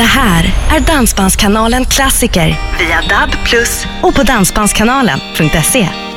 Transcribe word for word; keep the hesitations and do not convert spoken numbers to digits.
Det här är Dansbandskanalen Klassiker via D A B plus och på dansbandskanalen punkt se.